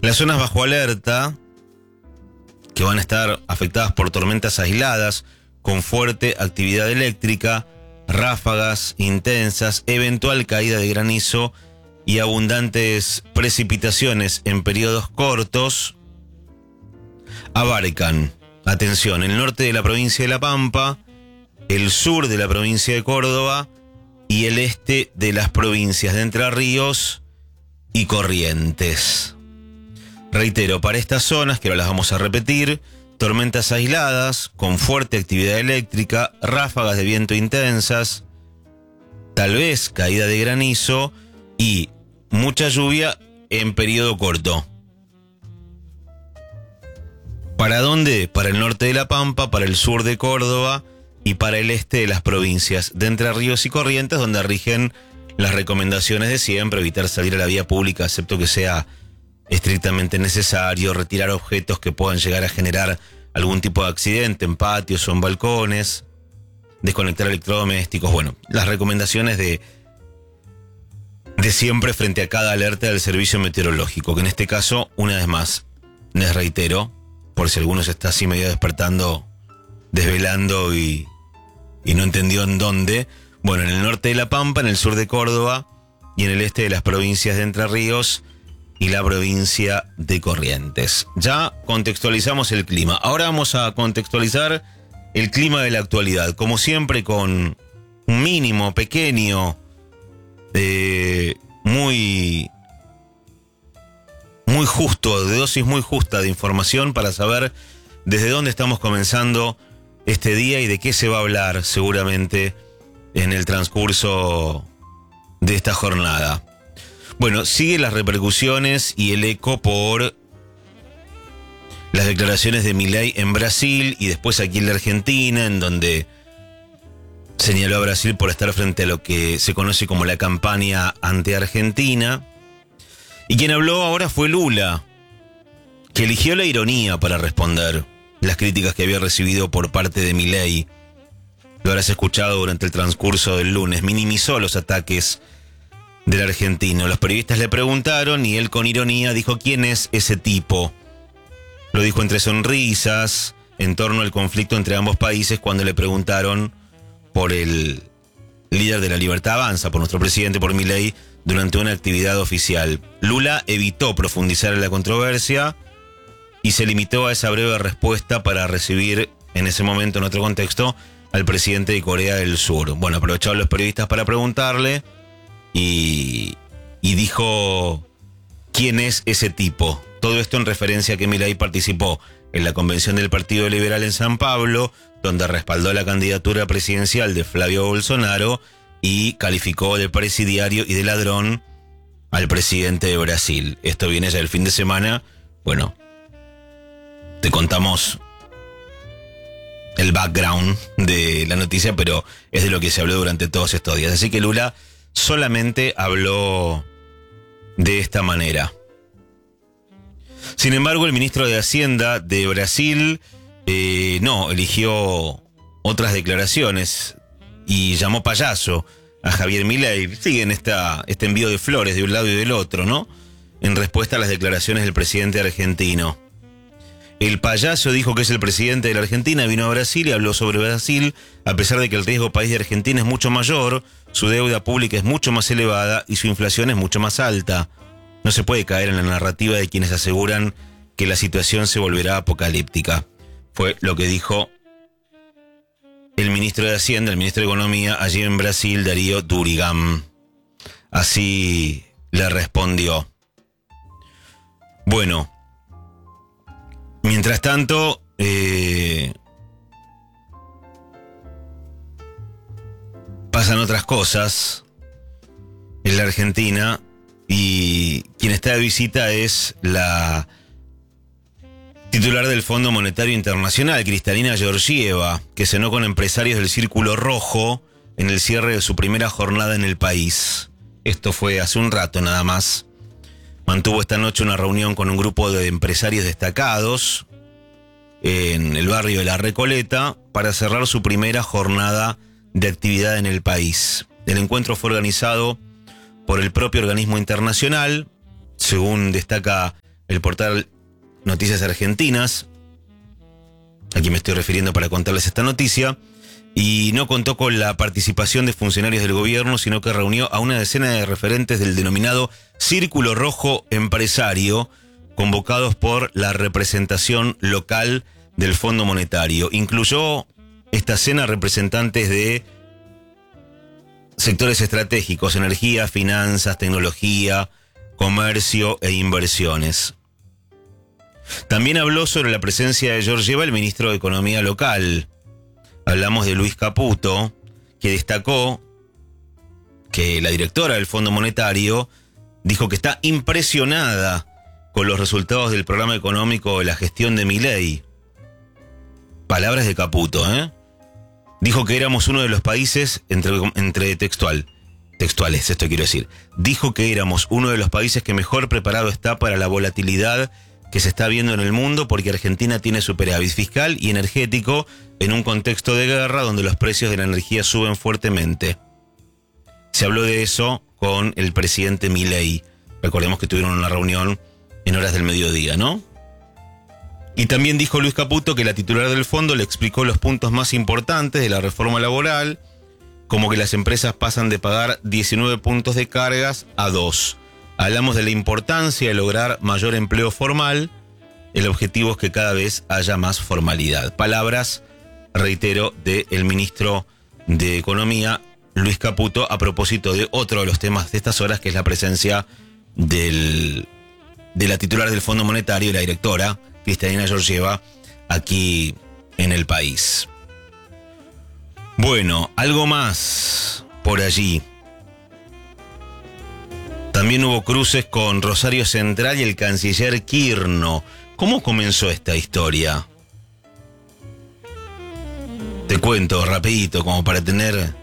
Las zonas bajo alerta, que van a estar afectadas por tormentas aisladas, con fuerte actividad eléctrica, ráfagas intensas, eventual caída de granizo y abundantes precipitaciones en periodos cortos, abarcan, atención, el norte de la provincia de La Pampa, el sur de la provincia de Córdoba y el este de las provincias de Entre Ríos y Corrientes. Reitero, para estas zonas, que ahora las vamos a repetir, tormentas aisladas con fuerte actividad eléctrica, ráfagas de viento intensas, tal vez caída de granizo y mucha lluvia en periodo corto. ¿Para dónde? Para el norte de La Pampa, para el sur de Córdoba y para el este de las provincias de Entre Ríos y Corrientes, donde rigen las recomendaciones de siempre: evitar salir a la vía pública excepto que sea estrictamente necesario, retirar objetos que puedan llegar a generar algún tipo de accidente en patios o en balcones, desconectar electrodomésticos. Bueno, las recomendaciones de siempre frente a cada alerta del servicio meteorológico, que en este caso, una vez más, les reitero, por si alguno se está así medio despertando, desvelando y no entendió en dónde. Bueno, en el norte de La Pampa, en el sur de Córdoba y en el este de las provincias de Entre Ríos y la provincia de Corrientes. Ya contextualizamos el clima. Ahora vamos a contextualizar el clima de la actualidad. Como siempre, con un mínimo pequeño, muy justo, de dosis muy justa de información para saber desde dónde estamos comenzando este día y de qué se va a hablar seguramente en el transcurso de esta jornada. Bueno, siguen las repercusiones y el eco por las declaraciones de Milei en Brasil y después aquí en la Argentina, en donde señaló a Brasil por estar frente a lo que se conoce como la campaña anti-argentina. Y quien habló ahora fue Lula, que eligió la ironía para responder las críticas que había recibido por parte de Milei. Lo habrás escuchado durante el transcurso del lunes. Minimizó los ataques del argentino. Los periodistas le preguntaron y él con ironía dijo: ¿quién es ese tipo? Lo dijo entre sonrisas en torno al conflicto entre ambos países cuando le preguntaron por el líder de La Libertad Avanza, por nuestro presidente, por Milei, durante una actividad oficial. Lula evitó profundizar en la controversia y se limitó a esa breve respuesta para recibir en ese momento, en otro contexto, al presidente de Corea del Sur. Bueno, aprovecharon los periodistas para preguntarle y dijo: ¿quién es ese tipo? Todo esto en referencia a que Milei participó en la convención del Partido Liberal en San Pablo, donde respaldó la candidatura presidencial de Flavio Bolsonaro y calificó de presidiario y de ladrón al presidente de Brasil. Esto viene ya el fin de semana. Bueno, te contamos el background de la noticia, pero es de lo que se habló durante todos estos días. Así que Lula solamente habló de esta manera. Sin embargo, el ministro de Hacienda de Brasil eligió otras declaraciones y llamó payaso a Javier Milei. Siguen este envío de flores de un lado y del otro, ¿no? En respuesta a las declaraciones del presidente argentino. El payaso dijo que es el presidente de la Argentina, vino a Brasil y habló sobre Brasil, a pesar de que el riesgo país de Argentina es mucho mayor, su deuda pública es mucho más elevada y su inflación es mucho más alta. No se puede caer en la narrativa de quienes aseguran que la situación se volverá apocalíptica. Fue lo que dijo el ministro de Hacienda, el ministro de Economía, allí en Brasil, Darío Durigan. Así le respondió. Bueno, mientras tanto, pasan otras cosas en la Argentina y quien está de visita es la titular del Fondo Monetario Internacional, Kristalina Georgieva, que cenó con empresarios del Círculo Rojo en el cierre de su primera jornada en el país. Esto fue hace un rato nada más. Mantuvo esta noche una reunión con un grupo de empresarios destacados en el barrio de La Recoleta para cerrar su primera jornada de actividad en el país. El encuentro fue organizado por el propio organismo internacional, según destaca el portal Noticias Argentinas, a quien me estoy refiriendo para contarles esta noticia, y no contó con la participación de funcionarios del gobierno, sino que reunió a una decena de referentes del denominado Círculo Rojo Empresario, convocados por la representación local del Fondo Monetario. Incluyó esta cena representantes de sectores estratégicos: energía, finanzas, tecnología, comercio e inversiones. También habló sobre la presencia de Georgieva, el ministro de Economía local. Hablamos de Luis Caputo, que destacó que la directora del Fondo Monetario dijo que está impresionada con los resultados del programa económico de la gestión de Milei. Palabras de Caputo, ¿eh? Dijo que éramos uno de los países, entre textuales, esto quiero decir. Dijo que éramos uno de los países que mejor preparado está para la volatilidad que se está viendo en el mundo, porque Argentina tiene superávit fiscal y energético en un contexto de guerra donde los precios de la energía suben fuertemente. Se habló de eso con el presidente Milei. Recordemos que tuvieron una reunión en horas del mediodía, ¿no? Y también dijo Luis Caputo que la titular del fondo le explicó los puntos más importantes de la reforma laboral, como que las empresas pasan de pagar 19 puntos de cargas a 2. Hablamos de la importancia de lograr mayor empleo formal. El objetivo es que cada vez haya más formalidad. Palabras, reitero, del ministro de Economía, Luis Caputo, a propósito de otro de los temas de estas horas, que es la presencia de la titular del Fondo Monetario y la directora, Cristalina Georgieva, aquí en el país. Bueno, algo más por allí. También hubo cruces con Rosario Central y el canciller Kirno. ¿Cómo comenzó esta historia? Te cuento rapidito, como para tener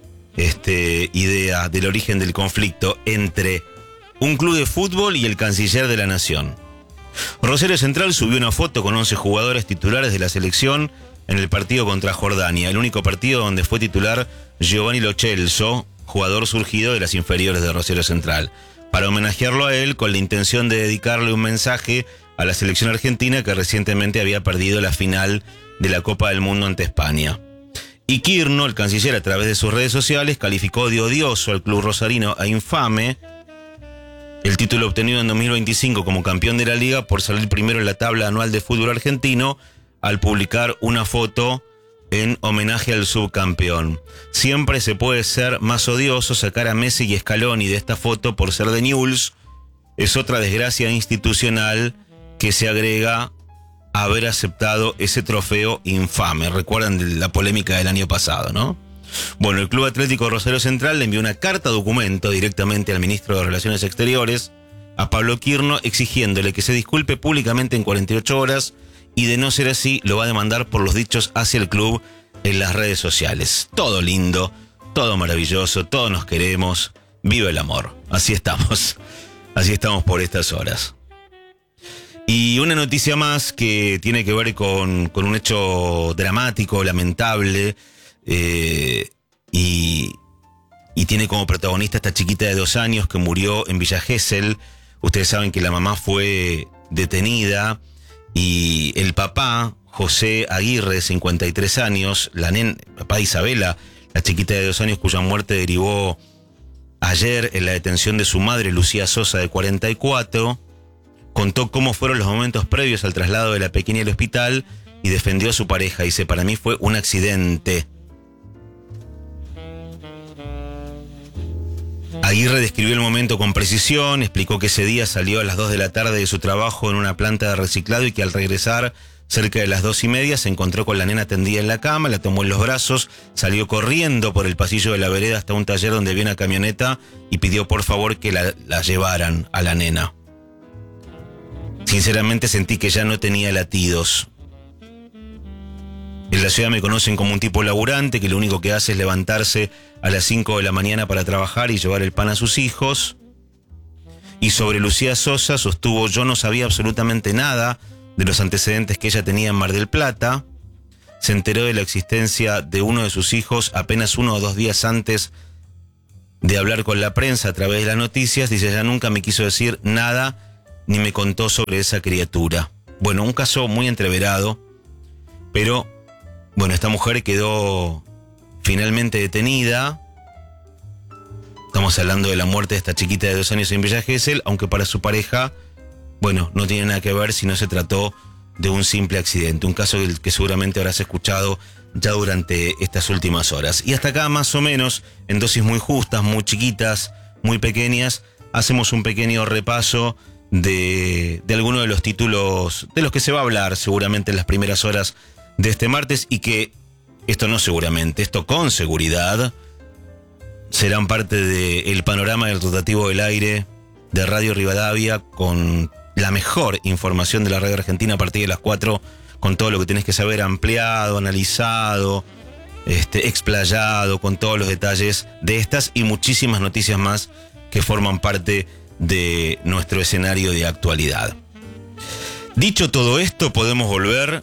idea del origen del conflicto entre un club de fútbol y el canciller de la nación. Rosario Central subió una foto con 11 jugadores titulares de la selección en el partido contra Jordania, el único partido donde fue titular Giovanni Lo Celso, jugador surgido de las inferiores de Rosario Central, para homenajearlo a él con la intención de dedicarle un mensaje a la selección argentina, que recientemente había perdido la final de la Copa del Mundo ante España. Y Kirno, el canciller, a través de sus redes sociales, calificó de odioso al club rosarino e infame el título obtenido en 2025 como campeón de la liga por salir primero en la tabla anual de fútbol argentino, al publicar una foto en homenaje al subcampeón. Siempre se puede ser más odioso. Sacar a Messi y Scaloni de esta foto por ser de Newell's es otra desgracia institucional que se agrega a haber aceptado ese trofeo infame. Recuerdan la polémica del año pasado, ¿no? Bueno, el Club Atlético Rosario Central le envió una carta documento directamente al ministro de Relaciones Exteriores, a Pablo Kirno, exigiéndole que se disculpe públicamente en 48 horas, y de no ser así, lo va a demandar por los dichos hacia el club en las redes sociales. Todo lindo, todo maravilloso, todos nos queremos, viva el amor. Así estamos por estas horas. Y una noticia más que tiene que ver con un hecho dramático, lamentable, y tiene como protagonista esta chiquita de 2 años que murió en Villa Gesell. Ustedes saben que la mamá fue detenida y el papá, José Aguirre, 53 años, papá de Isabela, la chiquita de 2 años cuya muerte derivó ayer en la detención de su madre, Lucía Sosa, de 44, contó cómo fueron los momentos previos al traslado de la pequeña al hospital y defendió a su pareja. Dice: para mí fue un accidente. Aguirre describió el momento con precisión, explicó que ese día salió a las 2 de la tarde de su trabajo en una planta de reciclado y que al regresar cerca de las 2:30 se encontró con la nena tendida en la cama, la tomó en los brazos, salió corriendo por el pasillo de la vereda hasta un taller donde había una camioneta y pidió por favor que la llevaran a la nena. Sinceramente sentí que ya no tenía latidos. En la ciudad me conocen como un tipo laburante que lo único que hace es levantarse a las 5 de la mañana para trabajar y llevar el pan a sus hijos. Y sobre Lucía Sosa sostuvo: yo no sabía absolutamente nada de los antecedentes que ella tenía en Mar del Plata. Se enteró de la existencia de uno de sus hijos apenas 1 o 2 días antes de hablar con la prensa a través de las noticias. Dice: ella nunca me quiso decir nada ni me contó sobre esa criatura. Bueno, un caso muy entreverado, pero bueno, esta mujer quedó finalmente detenida. Estamos hablando de la muerte de esta chiquita de 2 años en Villa Gesell, aunque para su pareja, bueno, no tiene nada que ver si no se trató de un simple accidente. Un caso que seguramente habrás escuchado ya durante estas últimas horas. Y hasta acá, más o menos, en dosis muy justas, muy chiquitas, muy pequeñas, hacemos un pequeño repaso de algunos de los títulos de los que se va a hablar seguramente en las primeras horas de este martes, y que esto no seguramente, esto con seguridad serán parte del panorama del rotativo del aire de Radio Rivadavia, con la mejor información de la radio argentina a partir de las 4, con todo lo que tenés que saber ampliado, analizado, explayado, con todos los detalles de estas y muchísimas noticias más que forman parte de nuestro escenario de actualidad. Dicho todo esto, podemos volver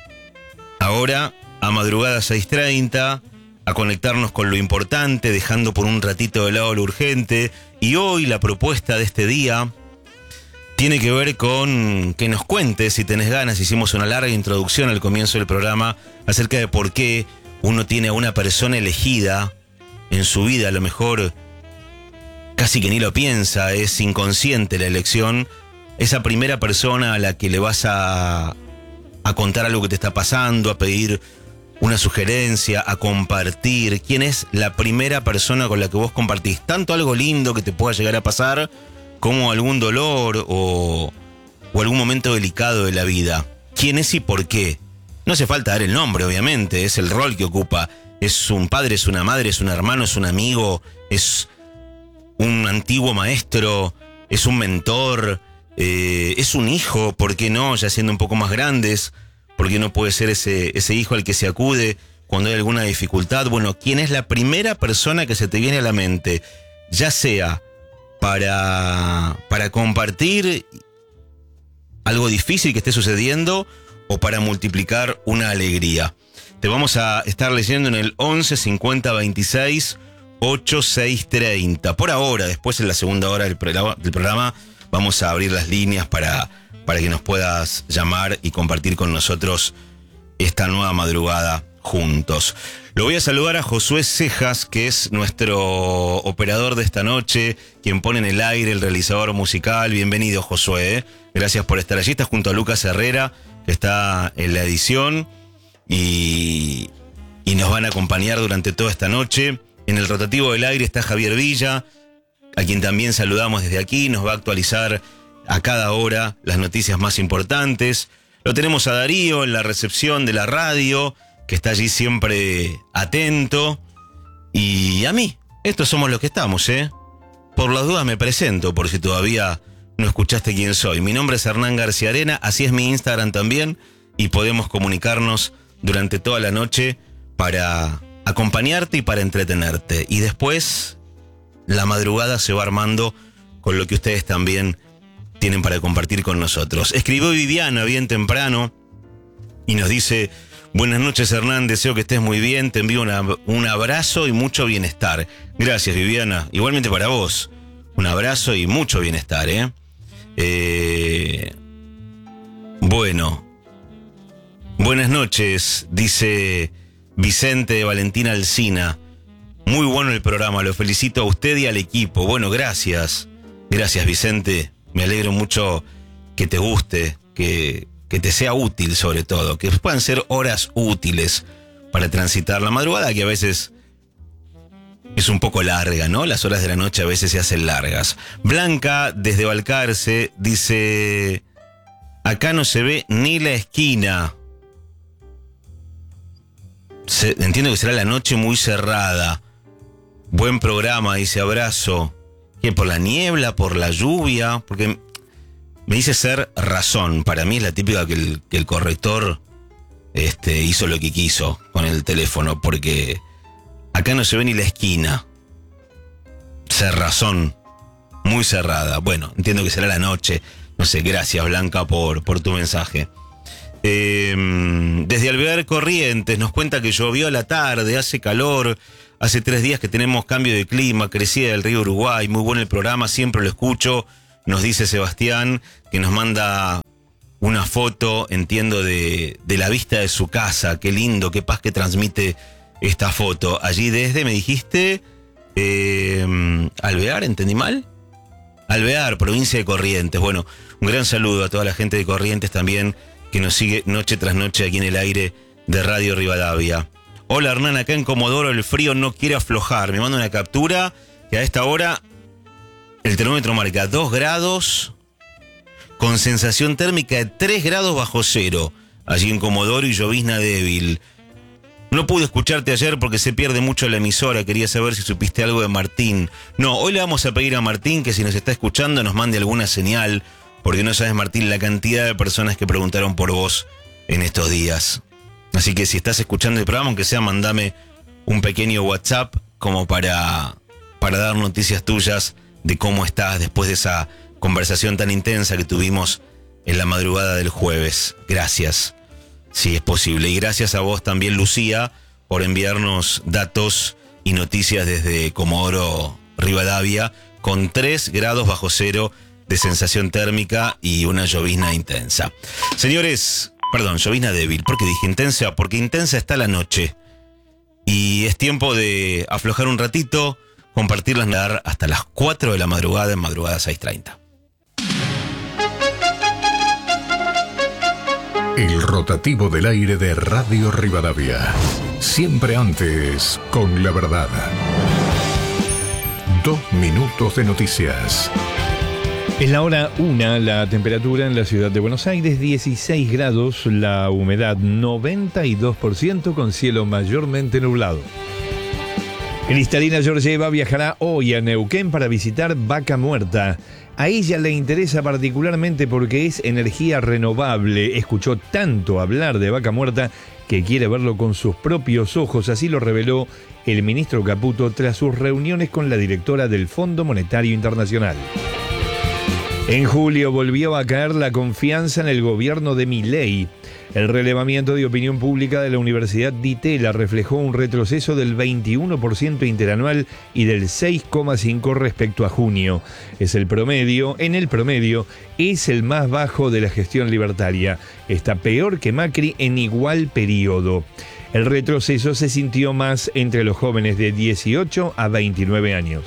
ahora a madrugada 6:30, a conectarnos con lo importante, dejando por un ratito de lado lo urgente. Y hoy la propuesta de este día tiene que ver con que nos cuentes, si tenés ganas. Hicimos una larga introducción al comienzo del programa acerca de por qué uno tiene a una persona elegida en su vida. A lo mejor casi que ni lo piensa, es inconsciente la elección. Esa primera persona a la que le vas a contar algo que te está pasando, a pedir una sugerencia, a compartir. ¿Quién es la primera persona con la que vos compartís tanto algo lindo que te pueda llegar a pasar, como algún dolor o algún momento delicado de la vida? ¿Quién es y por qué? No hace falta dar el nombre, obviamente, es el rol que ocupa. Es un padre, es una madre, es un hermano, es un amigo, es un antiguo maestro, es un mentor, es un hijo, ¿por qué no? Ya siendo un poco más grandes, ¿por qué no puede ser ese hijo al que se acude cuando hay alguna dificultad? Bueno, ¿quién es la primera persona que se te viene a la mente? Ya sea para compartir algo difícil que esté sucediendo o para multiplicar una alegría. Te vamos a estar leyendo en el 11 50 26 8630. Por ahora, después en la segunda hora del programa vamos a abrir las líneas para que nos puedas llamar y compartir con nosotros esta nueva madrugada juntos. Lo voy a saludar a Josué Cejas, que es nuestro operador de esta noche, quien pone en el aire, el realizador musical. Bienvenido, Josué. Gracias por estar allí. Estás junto a Lucas Herrera, que está en la edición, y nos van a acompañar durante toda esta noche. En el rotativo del aire está Javier Villa, a quien también saludamos desde aquí. Nos va a actualizar a cada hora las noticias más importantes. Lo tenemos a Darío en la recepción de la radio, que está allí siempre atento. Y a mí, estos somos los que estamos, Por las dudas me presento, por si todavía no escuchaste quién soy. Mi nombre es Hernán García Arena, así es mi Instagram también, y podemos comunicarnos durante toda la noche para acompañarte y para entretenerte. Y después la madrugada se va armando con lo que ustedes también tienen para compartir con nosotros. Escribió Viviana bien temprano y nos dice: buenas noches, Hernán, deseo que estés muy bien, te envío un abrazo y mucho bienestar. Gracias, Viviana, igualmente para vos, un abrazo y mucho bienestar, Bueno, buenas noches, dice Vicente de Valentina Alsina. Muy bueno el programa, lo felicito a usted y al equipo. Bueno, gracias Vicente, me alegro mucho que te guste, que te sea útil, sobre todo, que puedan ser horas útiles para transitar la madrugada, que a veces es un poco larga, ¿no? Las horas de la noche a veces se hacen largas. Blanca, desde Balcarce, dice: acá no se ve ni la esquina. Entiendo que será la noche muy cerrada. Buen programa, dice, abrazo. ¿Qué, por la niebla, por la lluvia? Porque me dice ser razón. Para mí es la típica que el corrector hizo lo que quiso con el teléfono, porque acá no se ve ni la esquina. Ser razón, muy cerrada. Bueno, entiendo que será la noche. No sé, gracias, Blanca, por tu mensaje. Desde Alvear Corrientes nos cuenta que llovió a la tarde, hace calor. Hace 3 días que tenemos cambio de clima, crecida del río Uruguay. Muy bueno el programa, siempre lo escucho. nos dice Sebastián, que nos manda una foto, entiendo, de la vista de su casa. Qué lindo, qué paz que transmite esta foto. Allí desde, me dijiste, Alvear, ¿entendí mal? Alvear, provincia de Corrientes. Bueno, un gran saludo a toda la gente de Corrientes también, que nos sigue noche tras noche aquí en el aire de Radio Rivadavia. Hola Hernán, acá en Comodoro el frío no quiere aflojar. Me manda una captura que a esta hora el termómetro marca 2 grados con sensación térmica de 3 grados bajo cero. Allí en Comodoro y llovizna débil. No pude escucharte ayer porque se pierde mucho la emisora. Quería saber si supiste algo de Martín. No, hoy le vamos a pedir a Martín que si nos está escuchando nos mande alguna señal. Porque no sabes, Martín, la cantidad de personas que preguntaron por vos en estos días. Así que si estás escuchando el programa, aunque sea, mandame un pequeño WhatsApp como para dar noticias tuyas de cómo estás después de esa conversación tan intensa que tuvimos en la madrugada del jueves. Gracias, si es posible. Y gracias a vos también, Lucía, por enviarnos datos y noticias desde Comodoro Rivadavia, con 3 grados bajo cero de sensación térmica y una llovizna intensa. Señores, perdón, llovizna débil. ¿Por qué dije intensa? Porque intensa está la noche. Y es tiempo de aflojar un ratito, compartirlas, nadar hasta las 4 de la madrugada en Madrugada 6:30. El rotativo del aire de Radio Rivadavia. Siempre antes, con la verdad. 2 minutos de noticias. Es la hora 1, la temperatura en la ciudad de Buenos Aires, 16 grados, la humedad 92% con cielo mayormente nublado. Cristalina Georgieva viajará hoy a Neuquén para visitar Vaca Muerta. A ella le interesa particularmente porque es energía renovable. Escuchó tanto hablar de Vaca Muerta que quiere verlo con sus propios ojos. Así lo reveló el ministro Caputo tras sus reuniones con la directora del Fondo Monetario Internacional. En julio volvió a caer la confianza en el gobierno de Milei. El relevamiento de opinión pública de la Universidad Di Tella reflejó un retroceso del 21% interanual y del 6,5% respecto a junio. En el promedio, es el más bajo de la gestión libertaria. Está peor que Macri en igual periodo. El retroceso se sintió más entre los jóvenes de 18 a 29 años.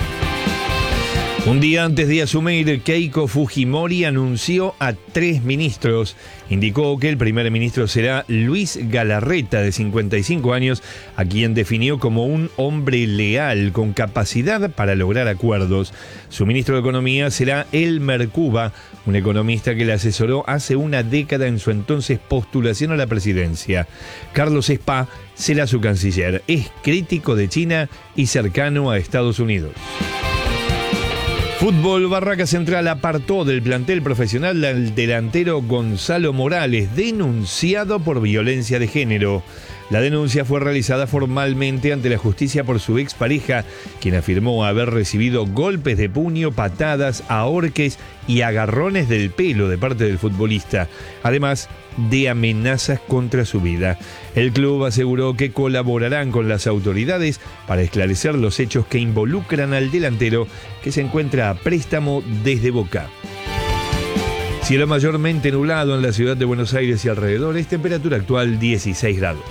Un día antes de asumir, Keiko Fujimori anunció a 3 ministros. Indicó que el primer ministro será Luis Galarreta, de 55 años, a quien definió como un hombre leal, con capacidad para lograr acuerdos. Su ministro de Economía será Elmer Cuba, un economista que le asesoró hace una década en su entonces postulación a la presidencia. Carlos Spa será su canciller. Es crítico de China y cercano a Estados Unidos. Fútbol, Barraca Central apartó del plantel profesional al delantero Gonzalo Morales, denunciado por violencia de género. La denuncia fue realizada formalmente ante la justicia por su expareja, quien afirmó haber recibido golpes de puño, patadas, ahorques y agarrones del pelo de parte del futbolista, además de amenazas contra su vida. El club aseguró que colaborarán con las autoridades para esclarecer los hechos que involucran al delantero, que se encuentra a préstamo desde Boca. Cielo mayormente nublado en la ciudad de Buenos Aires y alrededores, temperatura actual 16 grados.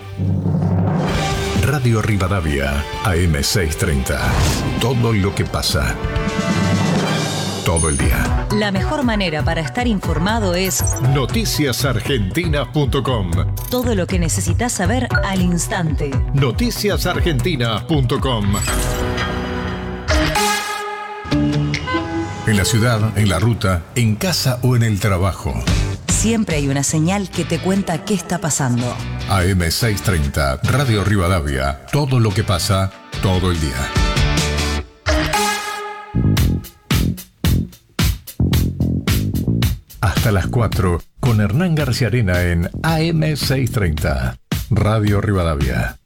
Radio Rivadavia, AM630. Todo lo que pasa. Todo el día. La mejor manera para estar informado es noticiasargentinas.com. Todo lo que necesitas saber al instante. Noticiasargentinas.com. En la ciudad, en la ruta, en casa o en el trabajo. Siempre hay una señal que te cuenta qué está pasando. AM630, Radio Rivadavia. Todo lo que pasa, todo el día. Hasta las 4, con Hernán García Arena en AM630, Radio Rivadavia.